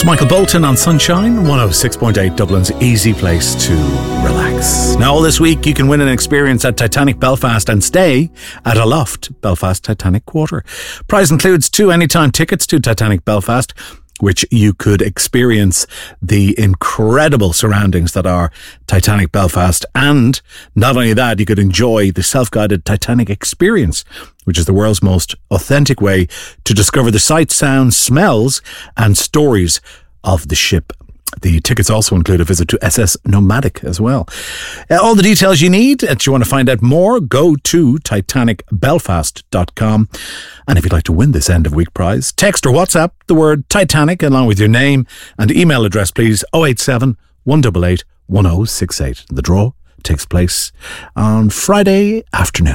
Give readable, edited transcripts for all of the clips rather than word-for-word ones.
It's Michael Bolton on Sunshine 106.8, Dublin's easy place to relax. Now, all this week you can win an experience at Titanic Belfast and stay at a loft, Belfast Titanic Quarter. Prize includes 2 anytime tickets to Titanic Belfast, which you could experience the incredible surroundings that are Titanic Belfast. And not only that, you could enjoy the self-guided Titanic experience, which is the world's most authentic way to discover the sights, sounds, smells and stories of the ship. The tickets also include a visit to SS Nomadic as well. All the details you need, if you want to find out more, go to titanicbelfast.com. And if you'd like to win this end of week prize, text or WhatsApp the word Titanic along with your name and email address, please, 087 188 1068. The draw takes place on Friday afternoon.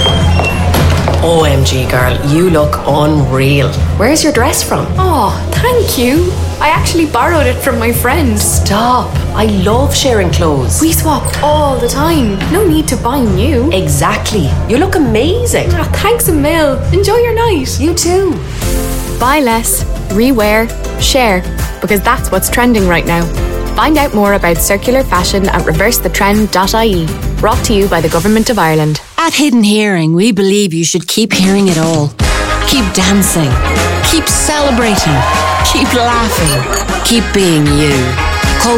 OMG girl, you look unreal. Where's your dress from? Oh, thank you. I actually borrowed it from my friend. Stop. I love sharing clothes. We swap all the time. No need to buy new. Exactly. You look amazing. Oh, thanks a mil. Enjoy your night. You too. Buy less, rewear, share, because that's what's trending right now. Find out more about circular fashion at reversethetrend.ie. Brought to you by the Government of Ireland. At Hidden Hearing, we believe you should keep hearing it all. Keep dancing. Keep celebrating. Keep laughing. Keep being you. Call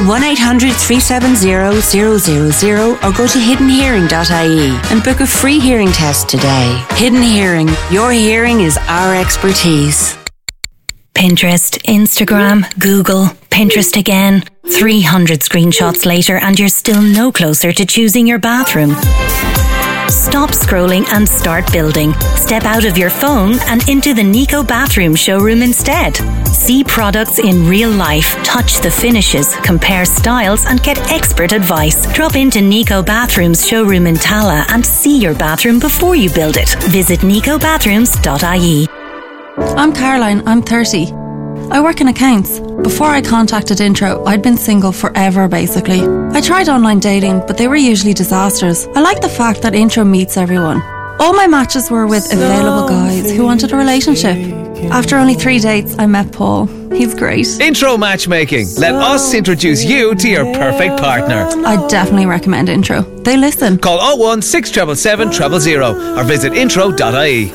1-800-370-000 or go to hiddenhearing.ie and book a free hearing test today. Hidden Hearing. Your hearing is our expertise. Pinterest, Instagram, Google, Pinterest again. 300 screenshots later and you're still no closer to choosing your bathroom. Stop scrolling and start building. Step out of your phone and into the Nico Bathroom showroom instead. See products in real life, touch the finishes, compare styles and get expert advice. Drop into Nico Bathroom's showroom in Tala and see your bathroom before you build it. Visit nicobathrooms.ie. I'm Caroline, I'm 30. I work in accounts. Before I contacted Intro, I'd been single forever basically. I tried online dating, but they were usually disasters. I like the fact that Intro meets everyone. All my matches were with available guys who wanted a relationship. After only 3 dates, I met Paul. He's great. Intro matchmaking. Let us introduce you to your perfect partner. I definitely recommend Intro. They listen. Call 01 677 000 or visit intro.ie.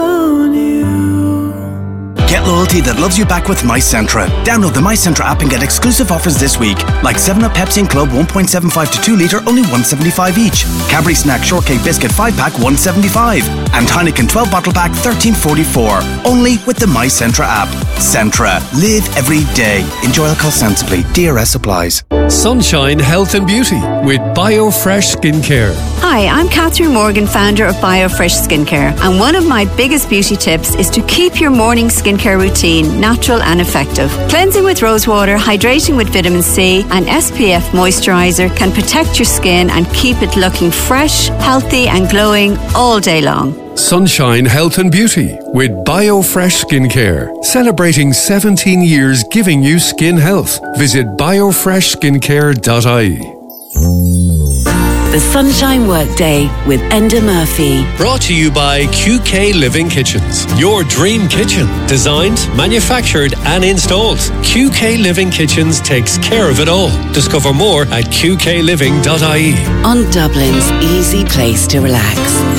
Get loyalty that loves you back with MyCentra. Download the MyCentra app and get exclusive offers this week, like 7-Up Pepsi and Club 1.75 to 2 litre, only $1.75 each. Cadbury Snack Shortcake Biscuit 5-pack, $1.75. And Heineken 12-bottle pack, $13.44. Only with the MyCentra app. Centra. Live every day. Enjoy alcohol sensibly. DRS applies. Sunshine Health and Beauty with BioFresh Skincare. Hi, I'm Catherine Morgan, founder of BioFresh Skincare, and one of my biggest beauty tips is to keep your morning skincare routine natural and effective. Cleansing with rose water, hydrating with vitamin C and SPF moisturiser can protect your skin and keep it looking fresh, healthy and glowing all day long. Sunshine Health and Beauty with BioFresh Skincare. Celebrating 17 years giving you skin health. Visit biofreshskincare.ie. The Sunshine Workday with Enda Murphy. Brought to you by QK Living Kitchens. Your dream kitchen. Designed, manufactured and installed. QK Living Kitchens takes care of it all. Discover more at qkliving.ie. On Dublin's easy place to relax.